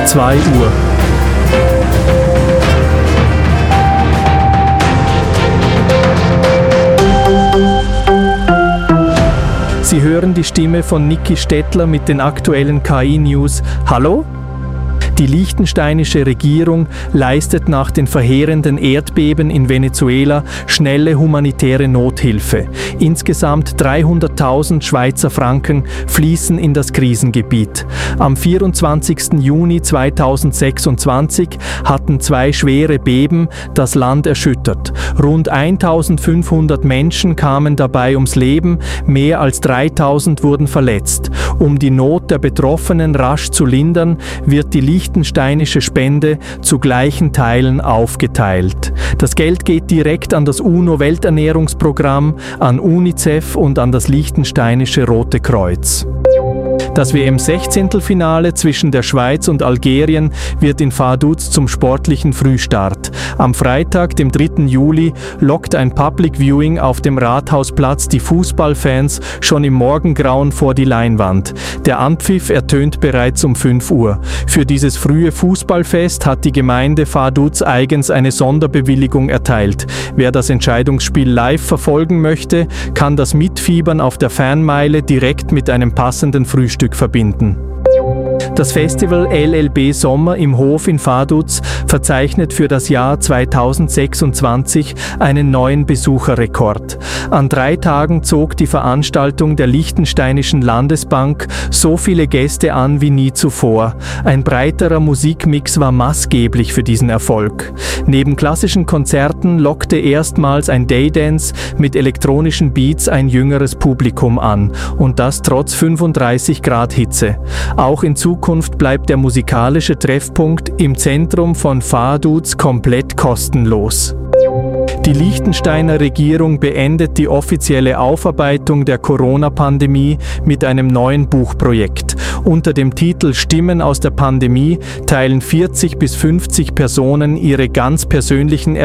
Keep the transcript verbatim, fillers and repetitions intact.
zwei Uhr. Sie hören die Stimme von Niki Stettler mit den aktuellen K I-News. Hallo? Die liechtensteinische Regierung leistet nach den verheerenden Erdbeben in Venezuela schnelle humanitäre Nothilfe. Insgesamt dreihunderttausend Schweizer Franken fließen in das Krisengebiet. Am vierundzwanzigsten Juni zweitausendsechsundzwanzig hatten zwei schwere Beben das Land erschüttert. Rund eintausendfünfhundert Menschen kamen dabei ums Leben, mehr als dreitausend wurden verletzt. Um die Not der Betroffenen rasch zu lindern, wird die liechtensteinische Spende zu gleichen Teilen aufgeteilt. Das Geld geht direkt an das UNO-Welternährungsprogramm, an UNICEF und an das liechtensteinische Rote Kreuz. Das W M-Sechzehntelfinale zwischen der Schweiz und Algerien wird in Vaduz zum sportlichen Frühstart. Am Freitag, dem dritten Juli, lockt ein Public Viewing auf dem Rathausplatz die Fußballfans schon im Morgengrauen vor die Leinwand. Der Anpfiff ertönt bereits um fünf Uhr. Für dieses frühe Fußballfest hat die Gemeinde Vaduz eigens eine Sonderbewilligung erteilt. Wer das Entscheidungsspiel live verfolgen möchte, kann das Mitfiebern auf der Fanmeile direkt mit einem passenden Frühstück verbinden. Das Festival L L B Sommer im Hof in Vaduz verzeichnet für das Jahr zweitausendsechsundzwanzig einen neuen Besucherrekord. An drei Tagen zog die Veranstaltung der Liechtensteinischen Landesbank so viele Gäste an wie nie zuvor. Ein breiterer Musikmix war maßgeblich für diesen Erfolg. Neben klassischen Konzerten lockte erstmals ein Daydance mit elektronischen Beats ein jüngeres Publikum an. Und das trotz fünfunddreißig Grad Hitze. Auch in Zukunft bleibt der musikalische Treffpunkt im Zentrum von Vaduz komplett kostenlos. Die Liechtensteiner Regierung beendet die offizielle Aufarbeitung der Corona-Pandemie mit einem neuen Buchprojekt. Unter dem Titel Stimmen aus der Pandemie teilen vierzig bis fünfzig Personen ihre ganz persönlichen